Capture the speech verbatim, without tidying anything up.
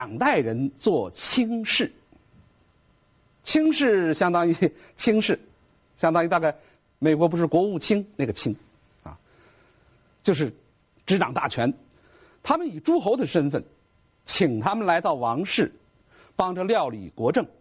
两代人做卿士。卿士相当于卿士，相当于大概美国不是国务卿那个卿，啊，就是执掌大权。他们以诸侯的身份，请他们来到王室，帮着料理国政，